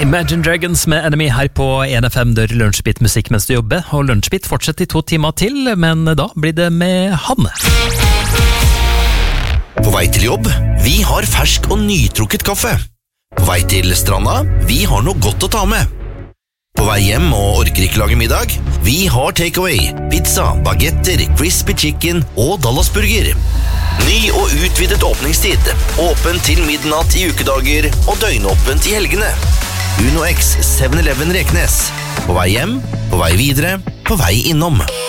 Imagine Dragons med Enemy her på 1FM dør Lunsjbit musikk mens du jobber, og Lunsjbit fortsetter i 2 timer til, men da blir det med Hanne. På vei til jobb, vi har fersk og nytrukket kaffe. På vei til stranda, vi har noe godt å ta med. På vei hjem og orker ikke lage middag, vi har takeaway, pizza, bagetter, crispy chicken og Dallasburger. Ny og utvidet åpningstid, åpent til midnatt i ukedager og døgnåpent i helgene. Uno X 7-Eleven Reknes. På vei hjem, på vei videre, på vei innom.